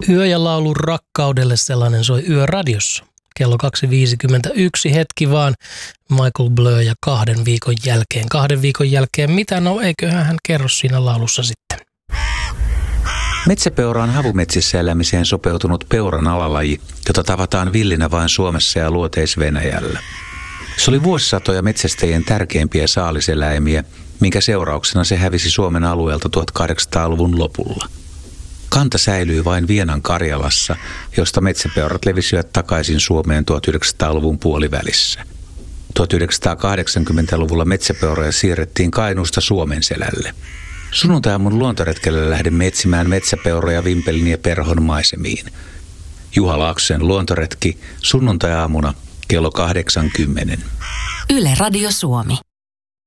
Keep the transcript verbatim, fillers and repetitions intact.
Yö ja laulu rakkaudelle, sellainen soi Yöradiossa. Kello kaksi viisikymmentäyksi, hetki vaan. Michael Blur ja kahden viikon jälkeen. Kahden viikon jälkeen mitä? No eiköhän hän kerro siinä laulussa sitten. Metsäpeura on havumetsissä elämiseen sopeutunut peuran alalaji, jota tavataan villinä vain Suomessa ja Luoteis-Venäjällä. Se oli vuosisatoja metsästäjien tärkeimpiä saaliseläimiä, minkä seurauksena se hävisi Suomen alueelta tuhatkahdeksansataaluvun lopulla. Kanta säilyi vain Vienan Karjalassa, josta metsäpeurat levisivät takaisin Suomeen tuhatyhdeksänsataaluvun puolivälissä. tuhatyhdeksänsataakahdeksankymmentäluvulla metsäpeuroja siirrettiin Kainuusta Suomenselälle. Sunnuntaiaamun luontoretkellä lähdemme etsimään metsäpeuroja Vimpelin ja Perhon maisemiin. Juha Laaksosen luontoretki sunnuntai-aamuna kello kahdeksan kymmenen. Yle Radio Suomi.